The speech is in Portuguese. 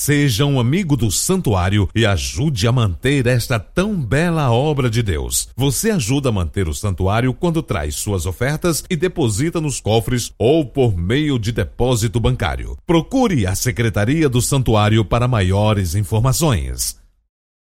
Seja um amigo do santuário e ajude a manter esta tão bela obra de Deus. Você ajuda a manter o santuário quando traz suas ofertas e deposita nos cofres ou por meio de depósito bancário. Procure a Secretaria do Santuário para maiores informações.